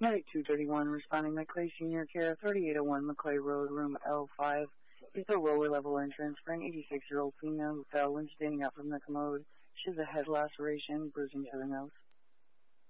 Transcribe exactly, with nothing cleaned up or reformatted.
Medic two thirty-one responding Maclay Senior Care, thirty-eight oh one Maclay Road, room L five. Is the lower level entrance for an eighty-six-year-old female who fell when standing up from the commode. She has a head laceration, bruising to the nose.